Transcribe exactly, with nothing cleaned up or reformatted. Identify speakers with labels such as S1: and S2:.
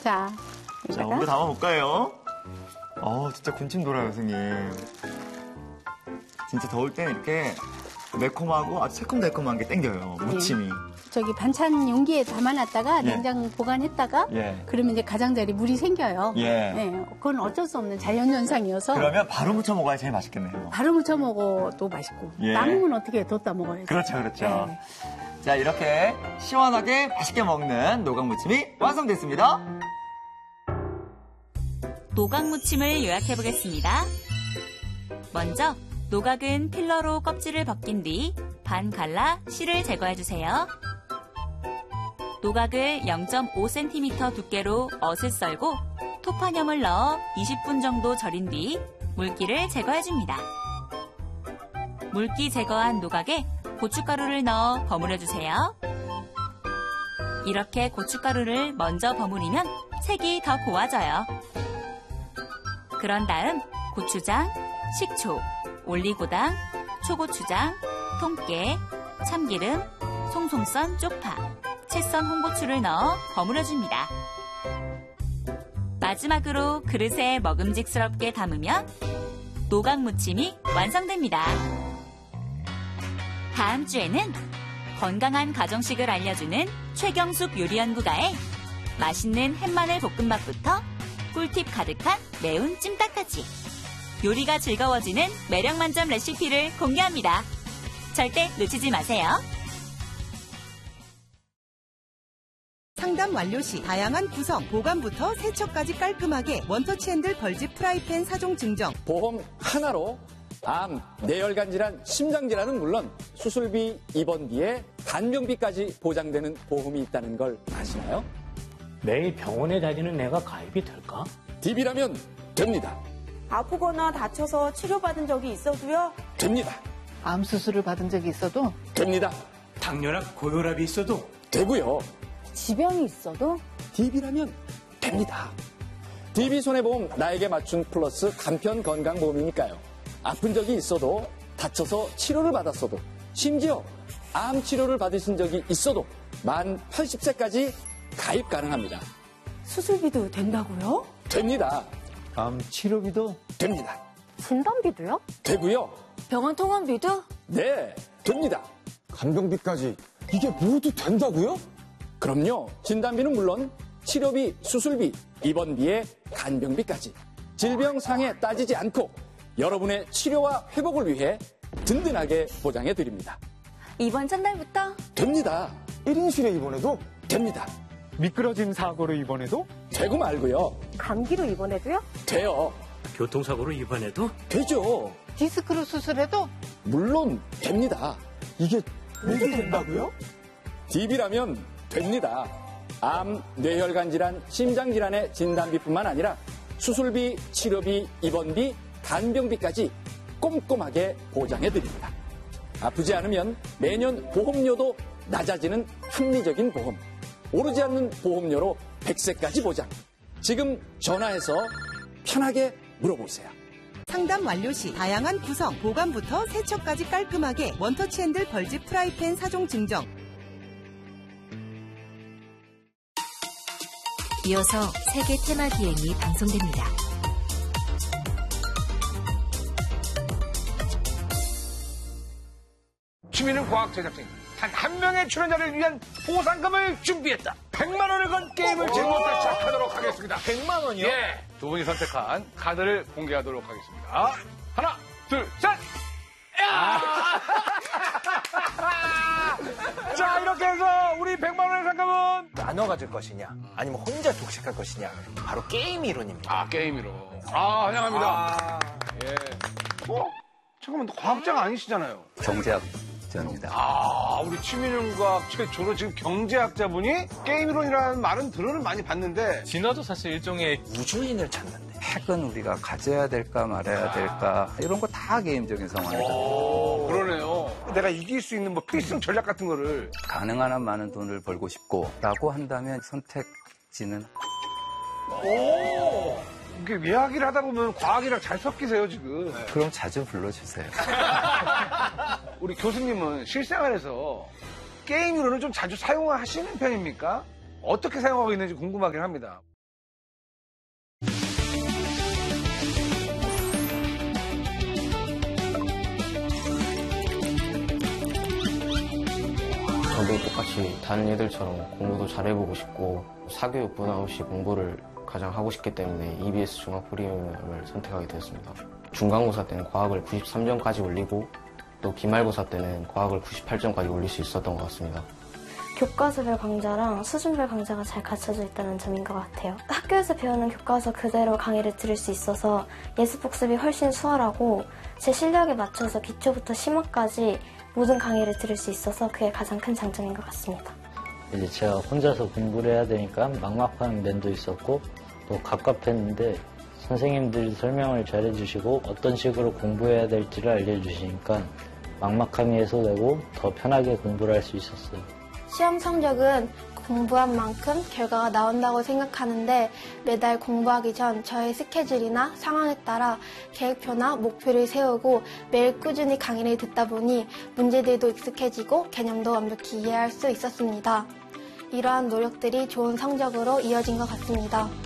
S1: 자,
S2: 자, 우리가 담아볼까요? 어, 진짜 군침 돌아요, 선생님. 진짜 더울 때 이렇게 매콤하고 아주 새콤달콤한 게 땡겨요, 무침이.
S1: 저기 반찬 용기에 담아놨다가
S2: 예.
S1: 냉장 보관했다가
S2: 예.
S1: 그러면 이제 가장자리 물이 생겨요.
S2: 예.
S1: 예, 그건 어쩔 수 없는 자연현상이어서
S2: 그러면 바로 무쳐 먹어야 제일 맛있겠네요.
S1: 바로 무쳐 먹어도 맛있고
S2: 예.
S1: 남으면 어떻게 뒀다 먹어야죠.
S2: 그렇죠, 그렇죠.
S1: 예.
S2: 자, 이렇게 시원하게 맛있게 먹는 노각무침이 완성됐습니다.
S3: 노각무침을 요약해보겠습니다. 먼저 노각은 필러로 껍질을 벗긴 뒤 반 갈라 씨를 제거해주세요. 노각을 영 점 오 센티미터 두께로 엇을 썰고 톱화염을 넣어 이십 분 정도 절인 뒤 물기를 제거해줍니다. 물기 제거한 노각에 고춧가루를 넣어 버무려주세요. 이렇게 고춧가루를 먼저 버무리면 색이 더 고와져요. 그런 다음 고추장, 식초, 올리고당, 초고추장, 통깨, 참기름, 송송 썬 쪽파, 채 썬 홍고추를 넣어 버무려줍니다. 마지막으로 그릇에 먹음직스럽게 담으면 노각무침이 완성됩니다. 다음 주에는 건강한 가정식을 알려주는 최경숙 요리연구가의 맛있는 햇마늘 볶음밥부터 꿀팁 가득한 매운 찜닭까지 요리가 즐거워지는 매력만점 레시피를 공개합니다. 절대 놓치지 마세요.
S4: 상담 완료 시 다양한 구성, 보관부터 세척까지 깔끔하게 원터치 핸들 벌집 프라이팬 사 종 증정.
S5: 보험 하나로 암, 뇌혈관 질환, 심장 질환은 물론 수술비, 입원비에 간병비까지 보장되는 보험이 있다는 걸 아시나요?
S6: 매일 병원에 다니는 내가 가입이 될까?
S5: 디비라면 됩니다.
S7: 아프거나 다쳐서 치료받은 적이 있어도요?
S5: 됩니다.
S8: 암 수술을 받은 적이 있어도
S5: 됩니다.
S6: 당뇨나 고혈압이 있어도
S5: 되고요.
S7: 지병이 있어도?
S5: 디비라면 됩니다. 디비 손해보험 나에게 맞춘 플러스 간편 건강보험이니까요. 아픈 적이 있어도 다쳐서 치료를 받았어도 심지어 암 치료를 받으신 적이 있어도 만 팔십 세까지 가입 가능합니다.
S7: 수술비도 된다고요?
S5: 됩니다.
S9: 암 치료비도
S5: 됩니다.
S7: 진단비도요?
S5: 되고요.
S7: 병원 통원비도?
S5: 네, 됩니다.
S9: 간병비까지 이게 모두 된다고요?
S5: 그럼요. 진단비는 물론 치료비, 수술비, 입원비에 간병비까지 질병 상해 따지지 않고 여러분의 치료와 회복을 위해 든든하게 보장해 드립니다.
S7: 이번 첫날부터?
S5: 됩니다.
S9: 일 인실에 입원해도
S5: 됩니다.
S9: 미끄러짐 사고로 입원해도
S5: 되고 말고요.
S7: 감기로 입원해도요?
S5: 돼요.
S6: 교통사고로 입원해도
S5: 되죠.
S8: 디스크로 수술해도
S5: 물론 됩니다.
S9: 이게 모두 된다고요?
S5: 디비라면 됩니다. 암, 뇌혈관 질환, 심장 질환의 진단비뿐만 아니라 수술비, 치료비, 입원비, 간병비까지 꼼꼼하게 보장해 드립니다. 아프지 않으면 매년 보험료도 낮아지는 합리적인 보험. 오르지 않는 보험료로 백 세까지 보장. 지금 전화해서 편하게 물어보세요.
S4: 상담 완료 시 다양한 구성, 보관부터 세척까지 깔끔하게 원터치 핸들 벌집 프라이팬 사 종 증정.
S10: 이어서 세계 테마 기행이 방송됩니다.
S11: 취미는 과학 제작진. 단 한 명의 출연자를 위한 보상금을 준비했다. 백만 원을 건 게임을 지금부터 시작하도록 하겠습니다.
S2: 백만 원이요?
S11: 예. 두 분이 선택한 카드를 공개하도록 하겠습니다. 하나, 둘, 셋! 야! 자, 이렇게 해서 우리 백만 원의 상금은
S12: 나눠 가질 것이냐, 아니면 혼자 독식할 것이냐, 바로 게임 이론입니다.
S11: 아, 게임 이론. 아, 환영합니다.
S12: 아...
S11: 예. 어? 잠깐만, 과학자가 아니시잖아요.
S13: 경제학.
S11: 아, 우리 취미능과학 최초로 지금 경제학자분이 게임이론이라는 말은 들어는 많이 봤는데
S13: 진화도 사실 일종의
S12: 우주인을 찾는데
S13: 핵은 우리가 가져야 될까 말아야 될까 이런 거 다 게임적인 상황이거든요.
S11: 오, 그러네요. 내가 이길 수 있는 뭐 필승 전략 같은 거를
S13: 가능한 한 많은 돈을 벌고 싶고 라고 한다면 선택지는
S11: 오, 이게 이야기를 하다 보면 과학이랑 잘 섞이세요 지금.
S13: 그럼 자주 불러주세요.
S11: 우리 교수님은 실생활에서 게임 이론을 좀 자주 사용하시는 편입니까? 어떻게 사용하고 있는지 궁금하긴 합니다.
S14: 저도 똑같이 다른 애들처럼 공부도 잘해보고 싶고 사교육 부담 없이 공부를 가장 하고 싶기 때문에 이비에스 종합 프리미엄을 선택하게 되었습니다. 중간고사 때는 과학을 구십삼 점까지 올리고 또 기말고사 때는 과학을 구십팔 점까지 올릴 수 있었던 것 같습니다.
S15: 교과서별 강좌랑 수준별 강좌가 잘 갖춰져 있다는 점인 것 같아요. 학교에서 배우는 교과서 그대로 강의를 들을 수 있어서 예습 복습이 훨씬 수월하고 제 실력에 맞춰서 기초부터 심화까지 모든 강의를 들을 수 있어서 그게 가장 큰 장점인 것 같습니다.
S16: 이제 제가 혼자서 공부를 해야 되니까 막막한 면도 있었고 또 갑갑했는데 선생님들이 설명을 잘 해주시고 어떤 식으로 공부해야 될지를 알려주시니까 막막함이 해소되고 더 편하게 공부를 할 수 있었어요.
S17: 시험 성적은 공부한 만큼 결과가 나온다고 생각하는데 매달 공부하기 전 저의 스케줄이나 상황에 따라 계획표나 목표를 세우고 매일 꾸준히 강의를 듣다 보니 문제들도 익숙해지고 개념도 완벽히 이해할 수 있었습니다. 이러한 노력들이 좋은 성적으로 이어진 것 같습니다.